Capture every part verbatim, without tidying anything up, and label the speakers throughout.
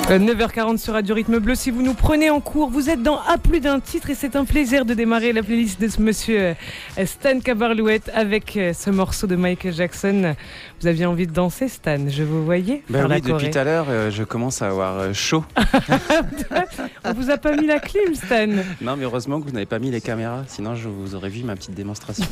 Speaker 1: neuf heures quarante sur Radio Rythme Bleu. Si vous nous prenez en cours, vous êtes dans À plus d'un titre et c'est un plaisir de démarrer la playlist de ce monsieur Stan Cabarlouette avec ce morceau de Michael Jackson. Vous aviez envie de danser, Stan, je vous voyais
Speaker 2: ben
Speaker 1: faire
Speaker 2: oui,
Speaker 1: la
Speaker 2: depuis tout à l'heure, euh, je commence à avoir euh, chaud.
Speaker 1: On vous a pas mis la clim, Stan?
Speaker 2: Non, mais heureusement que vous n'avez pas mis les caméras, sinon je vous aurais vu ma petite démonstration.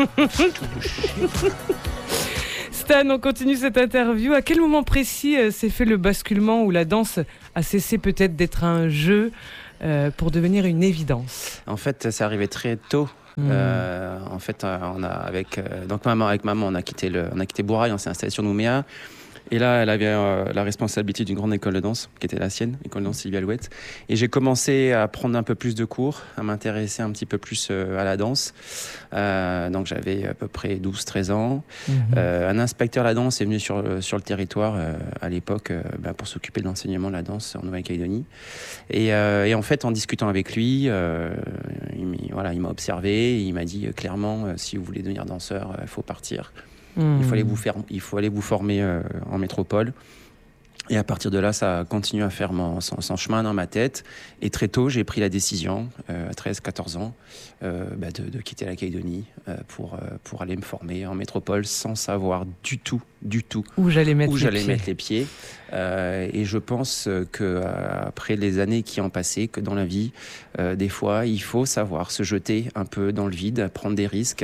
Speaker 1: Stan, on continue cette interview. À quel moment précis euh, s'est fait le basculement où la danse a cessé peut-être d'être un jeu euh, pour devenir une évidence?
Speaker 2: En fait, c'est arrivé très tôt. Mmh. Euh, en fait, on a avec euh, donc maman avec maman, on a quitté le, on a quitté Bourail, on s'est installé sur Nouméa. Et là, elle avait euh, la responsabilité d'une grande école de danse, qui était la sienne, l'école de danse Sylvie Alouette. Et j'ai commencé à prendre un peu plus de cours, à m'intéresser un petit peu plus euh, à la danse. Euh, donc j'avais à peu près douze treize ans. Mmh. Euh, un inspecteur de la danse est venu sur, sur le territoire euh, à l'époque euh, bah, pour s'occuper de l'enseignement de la danse en Nouvelle-Calédonie. Et, euh, et en fait, en discutant avec lui, euh, il, voilà, il m'a observé, et il m'a dit euh, clairement, euh, si vous voulez devenir danseur, il euh, faut partir. Mmh. Il faut aller vous faire, il faut aller vous former euh, en métropole. Et à partir de là, ça a continué à faire mon, son, son chemin dans ma tête. Et très tôt, j'ai pris la décision, euh, à treize quatorze ans, euh, bah de, de quitter la Calédonie euh, pour, euh, pour aller me former en métropole sans savoir du tout, du tout
Speaker 1: où j'allais mettre,
Speaker 2: où
Speaker 1: les,
Speaker 2: j'allais
Speaker 1: pieds.
Speaker 2: mettre les pieds. Euh, et je pense qu'après les années qui ont passé, que dans la vie, euh, des fois, il faut savoir se jeter un peu dans le vide, prendre des risques.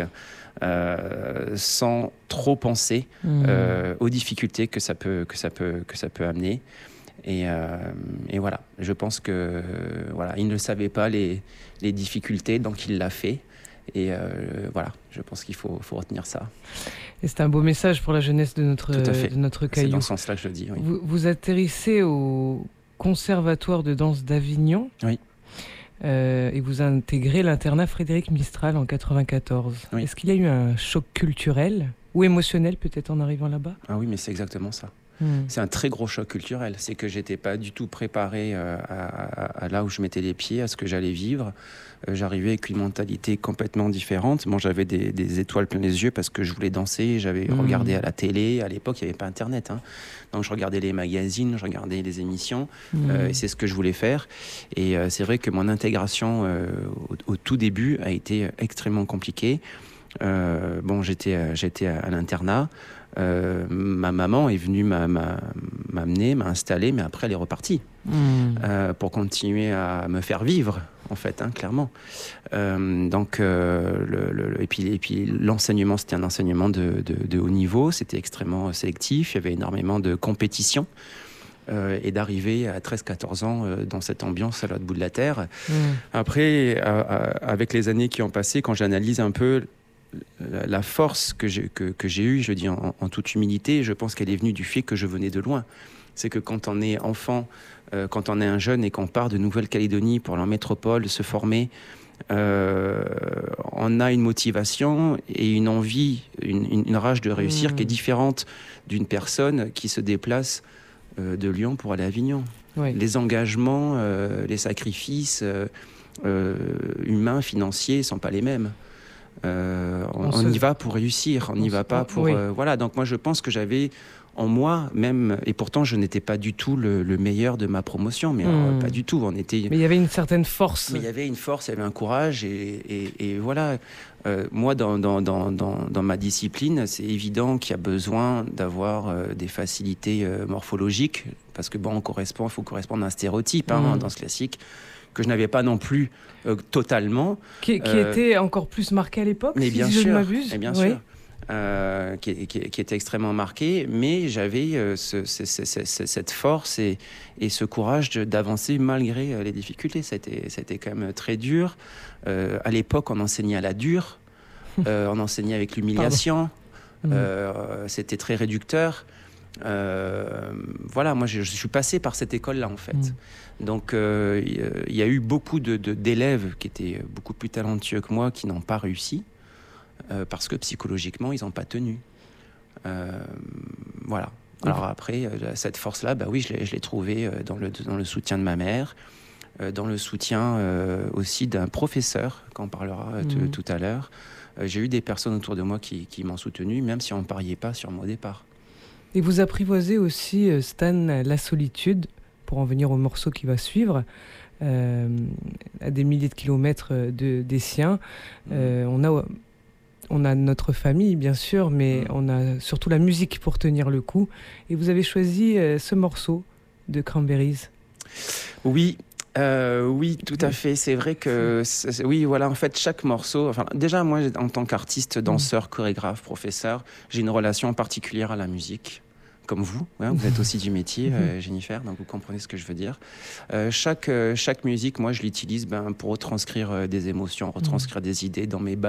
Speaker 2: Euh, sans trop penser mmh. euh, aux difficultés que ça peut, que ça peut, que ça peut amener. Et, euh, et voilà, je pense que euh, voilà, il ne savait pas les, les difficultés, donc il l'a fait. Et euh, voilà, je pense qu'il faut, faut retenir ça.
Speaker 1: Et c'est un beau message pour la jeunesse de notre, de notre caillou.
Speaker 2: C'est dans ce sens-là que je le dis. Oui.
Speaker 1: Vous, vous atterrissez au Conservatoire de danse d'Avignon.
Speaker 2: Oui.
Speaker 1: Euh, et vous intégrez l'internat Frédéric Mistral en quatre-vingt-quatorze. Oui. Est-ce qu'il y a eu un choc culturel ou émotionnel peut-être en arrivant là-bas?
Speaker 2: Ah oui, mais c'est exactement ça. Mmh. C'est un très gros choc culturel. C'est que j'étais pas du tout préparé euh, à, à, à là où je mettais les pieds, à ce que j'allais vivre. Euh, j'arrivais avec une mentalité complètement différente. Bon, j'avais des, des étoiles plein les yeux parce que je voulais danser. J'avais mmh. regardé à la télé. À l'époque, il n'y avait pas Internet. Hein. Donc, je regardais les magazines, je regardais les émissions. Mmh. Euh, et c'est ce que je voulais faire. Et euh, c'est vrai que mon intégration euh, au, au tout début a été extrêmement compliquée. Euh, bon, j'étais, j'étais à, à l'internat. Euh, ma maman est venue m'a, m'a, m'amener, m'a installé, mais après elle est repartie mmh. euh, pour continuer à me faire vivre, en fait, hein, clairement. Euh, donc, euh, le, le, et, puis, et puis l'enseignement, c'était un enseignement de, de, de haut niveau, c'était extrêmement sélectif, il y avait énormément de compétition. Euh, et d'arriver à treize quatorze ans euh, dans cette ambiance à l'autre bout de la terre. Mmh. Après, à, à, avec les années qui ont passé, quand j'analyse un peu la, la force que j'ai, que, que j'ai eue, je dis en, en toute humilité, je pense qu'elle est venue du fait que je venais de loin. C'est que quand on est enfant, euh, quand on est un jeune et qu'on part de Nouvelle-Calédonie pour aller en métropole, se former, euh, on a une motivation et une envie, une, une, une rage de réussir mmh. qui est différente d'une personne qui se déplace de Lyon pour aller à Avignon. Oui. Les engagements, euh, les sacrifices euh, euh, humains, financiers ne sont pas les mêmes. Euh, on, on, on se... y va pour réussir, on n'y va pas pour... Oui. Euh, voilà, donc moi je pense que j'avais en moi même, et pourtant je n'étais pas du tout le, le meilleur de ma promotion, mais mmh. alors, pas du tout. On était...
Speaker 1: Mais il y avait une certaine force.
Speaker 2: Mais il y avait une force, il y avait un courage, et, et, et voilà. Euh, moi, dans, dans, dans, dans, dans ma discipline, c'est évident qu'il y a besoin d'avoir euh, des facilités euh, morphologiques, parce que bon, on correspond, il faut correspondre à un stéréotype hein, mmh. en danse classique, que je n'avais pas non plus euh, totalement.
Speaker 1: Qui, qui euh, était encore plus marqué à l'époque,
Speaker 2: mais
Speaker 1: si
Speaker 2: bien
Speaker 1: je
Speaker 2: sûr,
Speaker 1: ne m'abuse.
Speaker 2: Et bien oui. sûr. Euh, qui, qui, qui était extrêmement marqué, mais j'avais euh, ce, ce, ce, ce, cette force et, et ce courage de, d'avancer malgré euh, les difficultés. C'était, c'était quand même très dur. Euh, à l'époque, on enseignait à la dure, euh, on enseignait avec l'humiliation, euh, c'était très réducteur. Euh, voilà, moi je, je suis passé par cette école-là en fait. Mmh. Donc il euh, y, y a eu beaucoup de, de, d'élèves qui étaient beaucoup plus talentueux que moi qui n'ont pas réussi. Euh, parce que psychologiquement, ils n'ont pas tenu. Euh, voilà. Alors après, euh, cette force-là, bah oui, je l'ai, je l'ai trouvée euh, dans, le, dans le soutien de ma mère, euh, dans le soutien euh, aussi d'un professeur, qu'on parlera euh, t- mmh. tout à l'heure. Euh, j'ai eu des personnes autour de moi qui, qui m'ont soutenu, même si on ne pariait pas sur moi au départ.
Speaker 1: Et vous apprivoisez aussi, Stan, la solitude, pour en venir au morceau qui va suivre. Euh, à des milliers de kilomètres de, des siens. Euh, on a, on a notre famille, bien sûr, mais mmh. on a surtout la musique pour tenir le coup. Et vous avez choisi euh, ce morceau de Cranberries.
Speaker 2: Oui. Euh, oui, tout à fait. C'est vrai que, c'est, oui, voilà, en fait, chaque morceau. Enfin, déjà, moi, en tant qu'artiste, danseur, chorégraphe, professeur, j'ai une relation particulière à la musique. Comme vous, hein, vous êtes aussi du métier, euh, Jennifer, donc vous comprenez ce que je veux dire. Euh, chaque, euh, chaque musique, moi, je l'utilise ben, pour retranscrire euh, des émotions, retranscrire des idées dans mes